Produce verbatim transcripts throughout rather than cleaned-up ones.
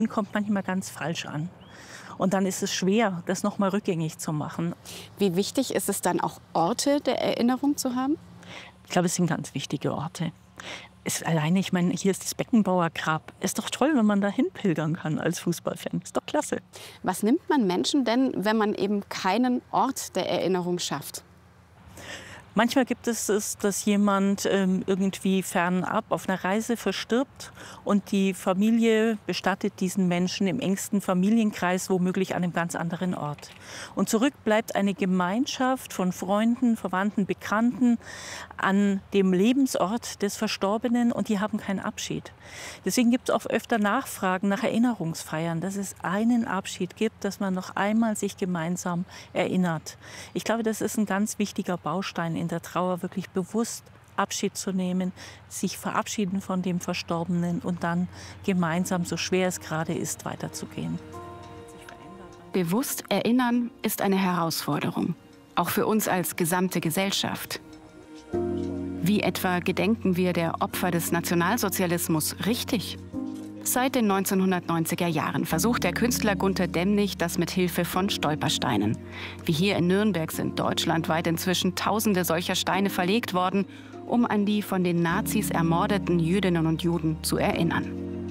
kommt manchmal ganz falsch an. Und dann ist es schwer, das noch mal rückgängig zu machen. Wie wichtig ist es dann auch, Orte der Erinnerung zu haben? Ich glaube, es sind ganz wichtige Orte. Es, alleine, ich meine, hier ist das Beckenbauer Grab. Ist doch toll, wenn man da hinpilgern kann als Fußballfan. Ist doch klasse. Was nimmt man Menschen denn, wenn man eben keinen Ort der Erinnerung schafft? Manchmal gibt es es, dass jemand ähm, irgendwie fernab auf einer Reise verstirbt und die Familie bestattet diesen Menschen im engsten Familienkreis, womöglich an einem ganz anderen Ort. Und zurück bleibt eine Gemeinschaft von Freunden, Verwandten, Bekannten an dem Lebensort des Verstorbenen und die haben keinen Abschied. Deswegen gibt es auch öfter Nachfragen nach Erinnerungsfeiern, dass es einen Abschied gibt, dass man noch einmal sich gemeinsam erinnert. Ich glaube, das ist ein ganz wichtiger Baustein in der Trauer, wirklich bewusst Abschied zu nehmen, sich verabschieden von dem Verstorbenen und dann gemeinsam, so schwer es gerade ist, weiterzugehen. Bewusst erinnern ist eine Herausforderung, auch für uns als gesamte Gesellschaft. Wie etwa gedenken wir der Opfer des Nationalsozialismus richtig? Seit den neunzehnhundertneunziger Jahren versucht der Künstler Gunter Demnig das mit Hilfe von Stolpersteinen. Wie hier in Nürnberg sind deutschlandweit inzwischen Tausende solcher Steine verlegt worden, um an die von den Nazis ermordeten Jüdinnen und Juden zu erinnern.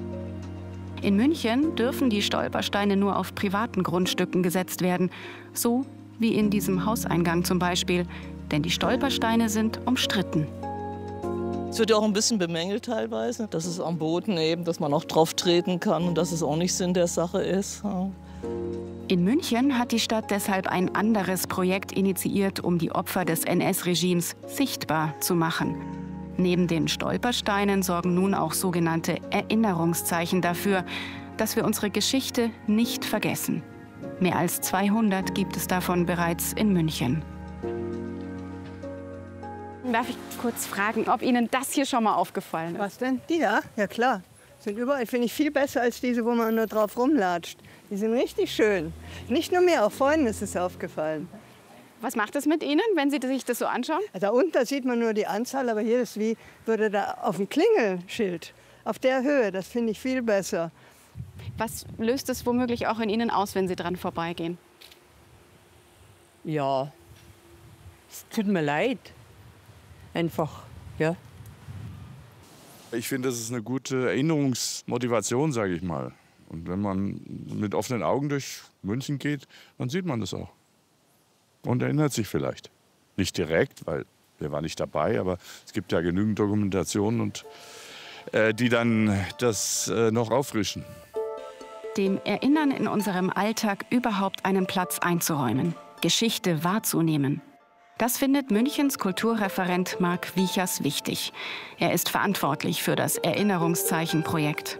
In München dürfen die Stolpersteine nur auf privaten Grundstücken gesetzt werden, so wie in diesem Hauseingang zum Beispiel, denn die Stolpersteine sind umstritten. Es wird ja auch ein bisschen bemängelt teilweise, dass es am Boden eben, dass man auch drauf treten kann und dass es auch nicht Sinn der Sache ist. Ja. In München hat die Stadt deshalb ein anderes Projekt initiiert, um die Opfer des N S-Regimes sichtbar zu machen. Neben den Stolpersteinen sorgen nun auch sogenannte Erinnerungszeichen dafür, dass wir unsere Geschichte nicht vergessen. Mehr als zweihundert gibt es davon bereits in München. Darf ich kurz fragen, ob Ihnen das hier schon mal aufgefallen ist? Was denn? Die da? Ja klar. Sind überall, finde ich, viel besser als diese, wo man nur drauf rumlatscht. Die sind richtig schön. Nicht nur mir, auch Freunden ist es aufgefallen. Was macht es mit Ihnen, wenn Sie sich das so anschauen? Da unten sieht man nur die Anzahl, aber hier ist wie, würde da auf dem Klingelschild, auf der Höhe, das finde ich viel besser. Was löst es womöglich auch in Ihnen aus, wenn Sie dran vorbeigehen? Ja, es tut mir leid. Einfach, ja. Ich finde, das ist eine gute Erinnerungsmotivation, sage ich mal. Und wenn man mit offenen Augen durch München geht, dann sieht man das auch. Und erinnert sich vielleicht. Nicht direkt, weil wir waren nicht dabei, aber es gibt ja genügend Dokumentationen, und, äh, die dann das äh, noch auffrischen. Dem Erinnern in unserem Alltag überhaupt einen Platz einzuräumen, Geschichte wahrzunehmen. Das findet Münchens Kulturreferent Marc Wiechers wichtig. Er ist verantwortlich für das Erinnerungszeichenprojekt.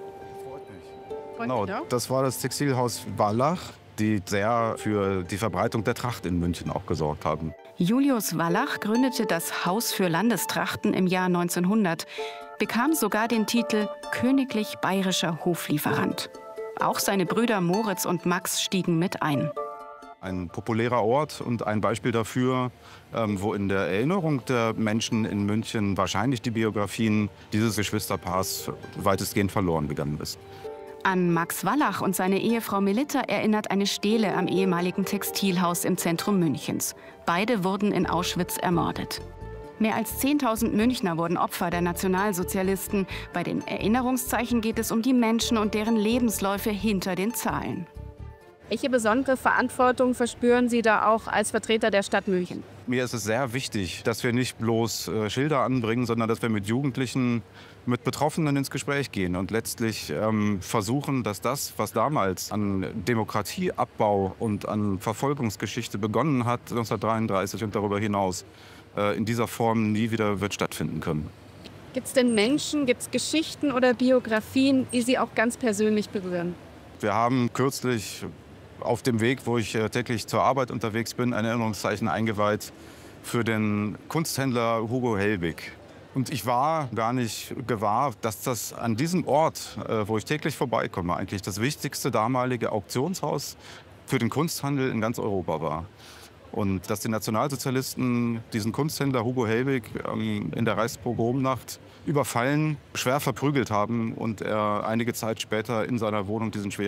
Genau, das war das Textilhaus Wallach, die sehr für die Verbreitung der Tracht in München auch gesorgt haben. Julius Wallach gründete das Haus für Landestrachten im Jahr neunzehnhundert, bekam sogar den Titel Königlich Bayerischer Hoflieferant. Auch seine Brüder Moritz und Max stiegen mit ein. Ein populärer Ort und ein Beispiel dafür, ähm, wo in der Erinnerung der Menschen in München wahrscheinlich die Biografien dieses Geschwisterpaars weitestgehend verloren gegangen ist. An Max Wallach und seine Ehefrau Melitta erinnert eine Stele am ehemaligen Textilhaus im Zentrum Münchens. Beide wurden in Auschwitz ermordet. Mehr als zehntausend Münchner wurden Opfer der Nationalsozialisten. Bei den Erinnerungszeichen geht es um die Menschen und deren Lebensläufe hinter den Zahlen. Welche besondere Verantwortung verspüren Sie da auch als Vertreter der Stadt München? Mir ist es sehr wichtig, dass wir nicht bloß äh, Schilder anbringen, sondern dass wir mit Jugendlichen, mit Betroffenen ins Gespräch gehen und letztlich ähm, versuchen, dass das, was damals an Demokratieabbau und an Verfolgungsgeschichte begonnen hat, neunzehnhundertdreiunddreißig und darüber hinaus, äh, in dieser Form nie wieder wird stattfinden können. Gibt es denn Menschen, gibt es Geschichten oder Biografien, die Sie auch ganz persönlich berühren? Wir haben kürzlich auf dem Weg, wo ich täglich zur Arbeit unterwegs bin, ein Erinnerungszeichen eingeweiht für den Kunsthändler Hugo Hellwig. Und ich war gar nicht gewahr, dass das an diesem Ort, wo ich täglich vorbeikomme, eigentlich das wichtigste damalige Auktionshaus für den Kunsthandel in ganz Europa war. Und dass die Nationalsozialisten diesen Kunsthändler Hugo Hellwig in der Reichspogromnacht überfallen, schwer verprügelt haben und er einige Zeit später in seiner Wohnung diesen schweren